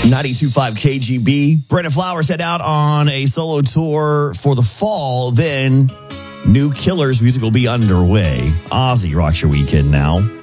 92.5 KGB. Brandon Flowers head out on a solo tour for the fall. Then new Killers music will be underway. Ozzy rocks your weekend now.